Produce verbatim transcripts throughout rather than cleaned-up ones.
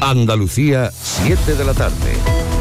Andalucía, siete de la tarde.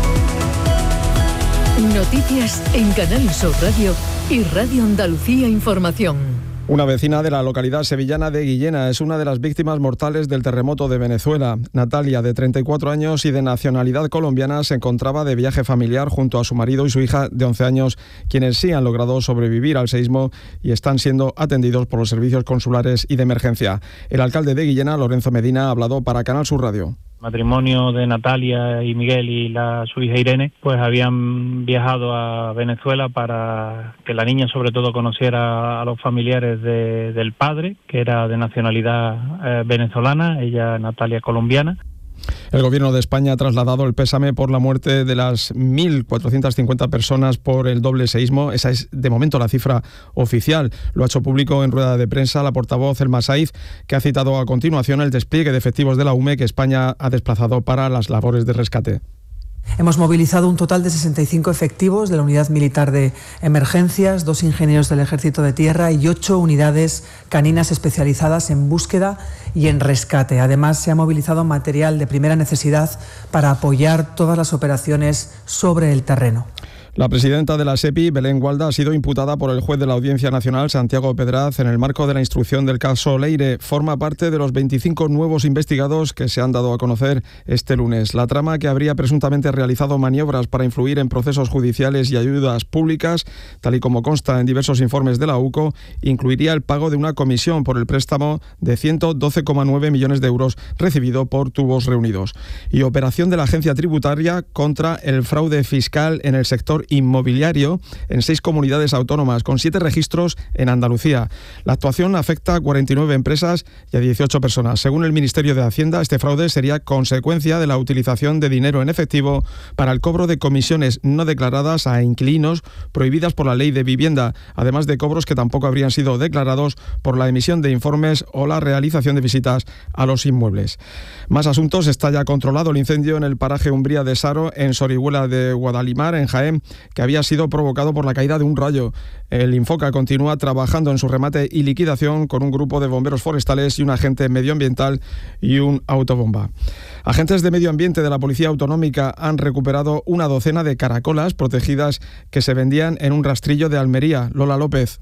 Noticias en Canal Sur Radio y Radio Andalucía Información. Una vecina de la localidad sevillana de Guillena es una de las víctimas mortales del terremoto de Venezuela. Natalia, de treinta y cuatro años y de nacionalidad colombiana, se encontraba de viaje familiar junto a su marido y su hija de once años, quienes sí han logrado sobrevivir al seísmo y están siendo atendidos por los servicios consulares y de emergencia. El alcalde de Guillena, Lorenzo Medina, ha hablado para Canal Sur Radio. Matrimonio de Natalia y Miguel y la, su hija Irene, pues habían viajado a Venezuela para que la niña sobre todo conociera a los familiares de, del padre, que era de nacionalidad eh, venezolana, ella Natalia colombiana. El Gobierno de España ha trasladado el pésame por la muerte de las mil cuatrocientas cincuenta personas por el doble seísmo. Esa es, de momento, la cifra oficial. Lo ha hecho público en rueda de prensa la portavoz Elma Saiz, que ha citado a continuación el despliegue de efectivos de la U M E que España ha desplazado para las labores de rescate. Hemos movilizado un total de sesenta y cinco efectivos de la Unidad Militar de Emergencias, dos ingenieros del Ejército de Tierra y ocho unidades caninas especializadas en búsqueda y en rescate. Además, se ha movilizado material de primera necesidad para apoyar todas las operaciones sobre el terreno. La presidenta de la SEPI, Belén Gualda, ha sido imputada por el juez de la Audiencia Nacional, Santiago Pedraz, en el marco de la instrucción del caso Leire. Forma parte de los veinticinco nuevos investigados que se han dado a conocer este lunes. La trama, que habría presuntamente realizado maniobras para influir en procesos judiciales y ayudas públicas, tal y como consta en diversos informes de la U C O, incluiría el pago de una comisión por el préstamo de ciento doce coma nueve millones de euros recibido por Tubos Reunidos. Y operación de la Agencia Tributaria contra el fraude fiscal en el sector inmobiliario en seis comunidades autónomas, con siete registros en Andalucía. La actuación afecta a cuarenta y nueve empresas y a dieciocho personas. Según el Ministerio de Hacienda, este fraude sería consecuencia de la utilización de dinero en efectivo para el cobro de comisiones no declaradas a inquilinos prohibidas por la Ley de Vivienda, además de cobros que tampoco habrían sido declarados por la emisión de informes o la realización de visitas a los inmuebles. Más asuntos. Está ya controlado el incendio en el paraje Umbría de Saro, en Sorihuela de Guadalimar, en Jaén, que había sido provocado por la caída de un rayo. El Infoca continúa trabajando en su remate y liquidación con un grupo de bomberos forestales y un agente medioambiental y un autobomba. Agentes de medio ambiente de la Policía Autonómica han recuperado una docena de caracolas protegidas que se vendían en un rastrillo de Almería. Lola López.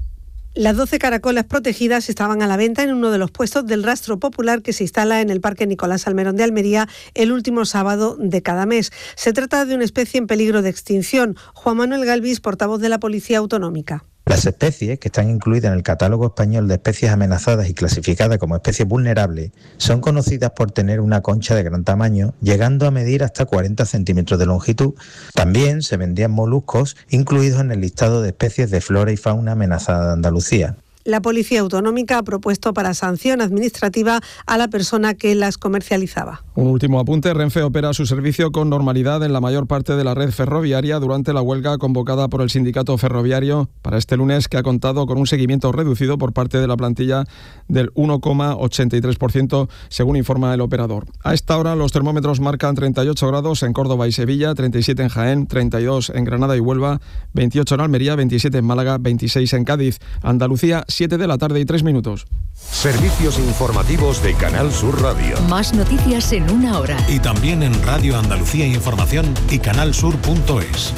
Las doce caracolas protegidas estaban a la venta en uno de los puestos del rastro popular que se instala en el Parque Nicolás Almerón de Almería el último sábado de cada mes. Se trata de una especie en peligro de extinción. Juan Manuel Galvis, portavoz de la Policía Autonómica. Las especies, que están incluidas en el Catálogo Español de Especies Amenazadas y clasificadas como especies vulnerables, son conocidas por tener una concha de gran tamaño, llegando a medir hasta cuarenta centímetros de longitud. También se vendían moluscos incluidos en el listado de especies de flora y fauna amenazada de Andalucía. La Policía Autonómica ha propuesto para sanción administrativa a la persona que las comercializaba. Un último apunte. Renfe opera su servicio con normalidad en la mayor parte de la red ferroviaria durante la huelga convocada por el sindicato ferroviario para este lunes, que ha contado con un seguimiento reducido por parte de la plantilla del uno coma ochenta y tres por ciento, según informa el operador. A esta hora los termómetros marcan treinta y ocho grados en Córdoba y Sevilla, treinta y siete en Jaén, treinta y dos en Granada y Huelva, veintiocho en Almería, veintisiete en Málaga, veintiséis en Cádiz. Andalucía, siete de la tarde y tres minutos. Servicios informativos de Canal Sur Radio. Más noticias en una hora. Y también en Radio Andalucía Información y canal sur punto es.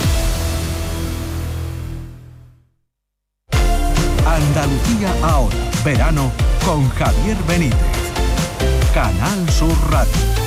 Andalucía ahora. Verano con Javier Benítez. Canal Sur Radio.